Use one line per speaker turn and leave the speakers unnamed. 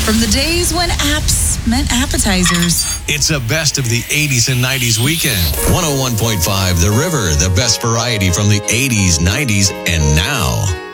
From the days when apps meant appetizers.
It's a best of the 80s and 90s weekend. 101.5 The River, the best variety from the 80s, 90s, and now.